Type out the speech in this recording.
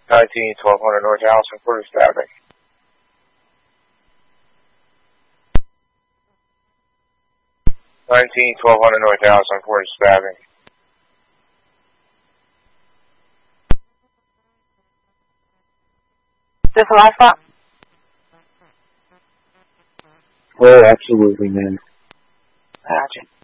1200 North Allison for staffing. 1200 North Allison for staffing. Is this a live spot? Oh, absolutely, man. Gotcha.